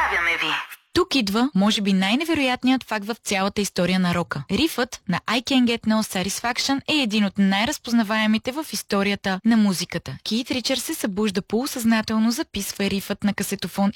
Поздравяме ви! Тук идва, може би, най-невероятният факт в цялата история на рока. Рифът на I Can Get No Satisfaction е един от най-разпознаваемите в историята на музиката. Кит Ричардс се събужда полусъзнателно, записва рифът на касетофон